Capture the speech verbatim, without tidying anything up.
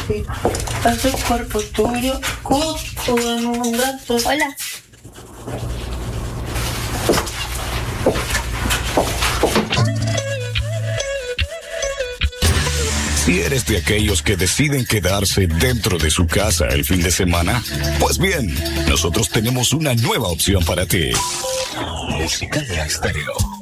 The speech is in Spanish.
Hace cuerpo tuyo, como un gato. Hola. Si eres de aquellos que deciden quedarse dentro de su casa el fin de semana, pues bien, nosotros tenemos una nueva opción para ti. Música de Estéreo.